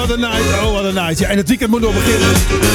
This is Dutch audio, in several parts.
what a night. Oh, what a night. Ja, en het weekend moet nog beginnen.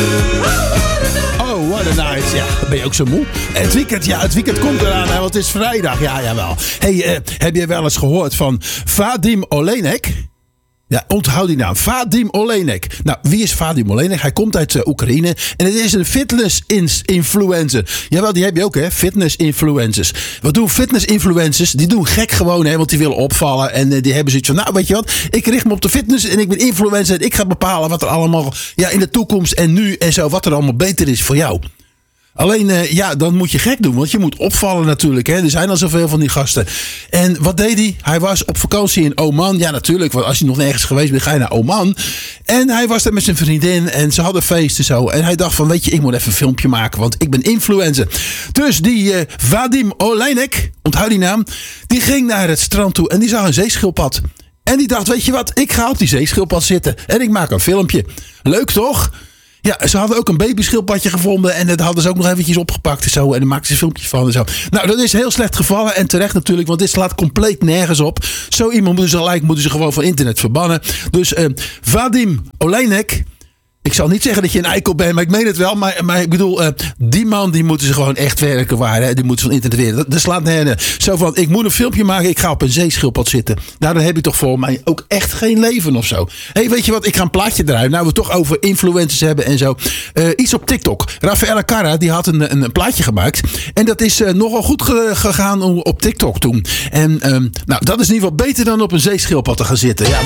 Oh, what a night. Ja, dan ben je ook zo moe. Het weekend komt eraan, hè, want het is vrijdag. Ja, jawel. Hey, heb je wel eens gehoord van Vadim Olenek? Ja, onthoud die naam. Vadim Olenek. Nou, wie is Vadim Olenek? Hij komt uit Oekraïne. En het is een fitness-influencer. Jawel, die heb je ook, hè? Fitness-influencers. Wat doen fitness-influencers? Die doen gek gewoon, hè? Want die willen opvallen. En die hebben zoiets van, nou, weet je wat? Ik richt me op de fitness en ik ben influencer. En ik ga bepalen wat er allemaal in de toekomst en nu en zo, wat er allemaal beter is voor jou. Alleen, dan moet je gek doen, want je moet opvallen natuurlijk. Hè? Er zijn al zoveel van die gasten. En wat deed hij? Hij was op vakantie in Oman. Ja, natuurlijk, want als je nog nergens geweest bent, ga je naar Oman. En hij was daar met zijn vriendin en ze hadden feesten zo. En hij dacht van, weet je, ik moet even een filmpje maken, want ik ben influencer. Dus die Vadim Olenek, onthoud die naam, die ging naar het strand toe en die zag een zeeschildpad. En die dacht, weet je wat, ik ga op die zeeschildpad zitten en ik maak een filmpje. Leuk toch? Ja, ze hadden ook een babyschildpadje gevonden. En dat hadden ze ook nog eventjes opgepakt en zo. En daar maakten ze filmpjes van en zo. Nou, dat is heel slecht gevallen. En terecht natuurlijk, want dit slaat compleet nergens op. Zo iemand moeten ze gewoon van internet verbannen. Dus Vadim Olenek. Ik zal niet zeggen dat je een eikel bent, maar ik meen het wel. Maar ik bedoel, die man, die moeten ze gewoon echt werken waar. Hè? Die moeten ze van internet weer. Dat slaat nergens. Zo van, ik moet een filmpje maken, ik ga op een zeeschildpad zitten. Nou, dan heb je toch voor mij ook echt geen leven of zo. Hé, weet je wat, ik ga een plaatje draaien. Nou, we het toch over influencers hebben en zo. Iets op TikTok. Rafaela Carrà, die had een plaatje gemaakt. En dat is nogal goed gegaan op TikTok toen. En nou, dat is in ieder geval beter dan op een zeeschildpad te gaan zitten. Ja,